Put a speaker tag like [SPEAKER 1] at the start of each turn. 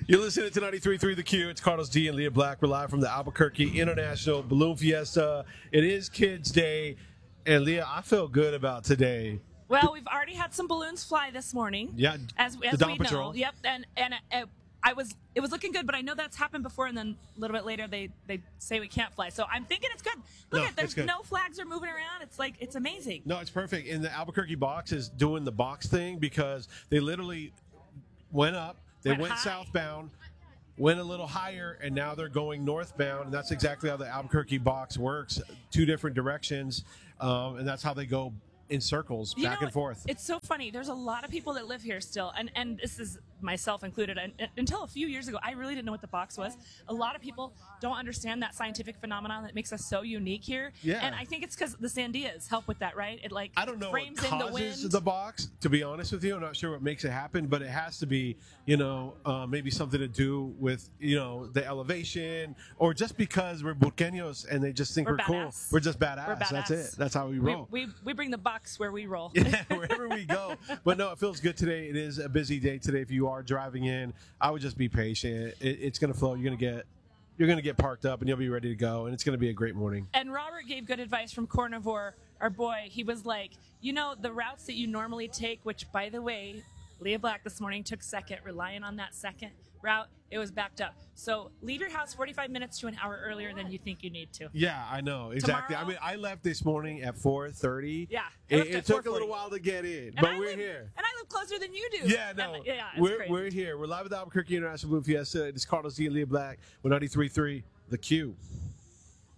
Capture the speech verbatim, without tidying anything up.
[SPEAKER 1] You're listening to ninety-three point three The Q. It's Carlos D and Leah Black. We're live from the Albuquerque International Balloon Fiesta. It is Kids Day. And Leah, I feel good about today.
[SPEAKER 2] Well, we've already had some balloons fly this morning.
[SPEAKER 1] Yeah,
[SPEAKER 2] as, as
[SPEAKER 1] the Dawn
[SPEAKER 2] we
[SPEAKER 1] Patrol.
[SPEAKER 2] know. Yep, and and uh, I was it was looking good, but I know that's happened before, and then a little bit later they, they say we can't fly. So I'm thinking it's good. Look
[SPEAKER 1] No,
[SPEAKER 2] at there's
[SPEAKER 1] it's good.
[SPEAKER 2] no flags are moving around. It's like it's amazing.
[SPEAKER 1] No, it's perfect. And the Albuquerque box is doing the box thing because they literally went up, they
[SPEAKER 2] Went
[SPEAKER 1] went,
[SPEAKER 2] high.
[SPEAKER 1] southbound, went a little higher, and now they're going northbound. And that's exactly how the Albuquerque box works, two different directions. Um, and that's how they go in circles,
[SPEAKER 2] You
[SPEAKER 1] back
[SPEAKER 2] know,
[SPEAKER 1] and forth.
[SPEAKER 2] It's so funny. There's a lot of people that live here still, and, and this is myself included. And, and until a few years ago, I really didn't know what the box was. A lot of people don't understand that scientific phenomenon that makes us so unique here.
[SPEAKER 1] Yeah.
[SPEAKER 2] And I think it's because the sandias help with that, right? It like
[SPEAKER 1] I don't know
[SPEAKER 2] frames
[SPEAKER 1] what
[SPEAKER 2] in the
[SPEAKER 1] causes
[SPEAKER 2] wind.
[SPEAKER 1] the box, to be honest with you. I'm not sure what makes it happen, but it has to be, you know, uh, maybe something to do with, you know, the elevation, or just because we're burqueños and they just think
[SPEAKER 2] We're
[SPEAKER 1] we're, cool.
[SPEAKER 2] badass.
[SPEAKER 1] We're just badass.
[SPEAKER 2] We're badass.
[SPEAKER 1] That's it. That's how we
[SPEAKER 2] we,
[SPEAKER 1] roll.
[SPEAKER 2] we we bring the box where we roll.
[SPEAKER 1] Yeah, wherever we go. But no, it feels good today. It is a busy day today. If you are driving in, I would just be patient. It, it's going to flow. You're going to get, you're going to get parked up, and you'll be ready to go. And it's going to be a great morning.
[SPEAKER 2] And Robert gave good advice from Cornivore, our boy. He was like, you know, the routes that you normally take, which, by the way, Leah Black this morning took second, relying on that second route. It was backed up. So leave your house forty-five minutes to an hour earlier than you think you need to.
[SPEAKER 1] Yeah, I know. Exactly.
[SPEAKER 2] Tomorrow-
[SPEAKER 1] I mean, I left this morning at four thirty.
[SPEAKER 2] Yeah, I
[SPEAKER 1] It,
[SPEAKER 2] left
[SPEAKER 1] it
[SPEAKER 2] at
[SPEAKER 1] took a
[SPEAKER 2] four
[SPEAKER 1] little
[SPEAKER 2] forty.
[SPEAKER 1] while to get in,
[SPEAKER 2] And
[SPEAKER 1] but
[SPEAKER 2] I
[SPEAKER 1] we're
[SPEAKER 2] live,
[SPEAKER 1] here.
[SPEAKER 2] And I live closer than you do.
[SPEAKER 1] Yeah, no.
[SPEAKER 2] And, yeah, it's
[SPEAKER 1] we're,
[SPEAKER 2] crazy.
[SPEAKER 1] we're here. We're live at the Albuquerque International Balloon Fiesta. It's Carlos D and Leah Black with ninety-three point three The Q.